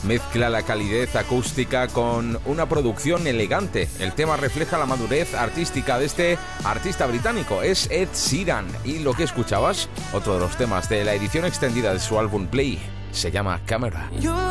Mezcla la calidez acústica con una producción elegante. El tema refleja la madurez artística de este artista británico. Es Ed Sheeran. Y lo que escuchabas, otro de los temas de la edición extendida de su álbum Play, se llama Camera.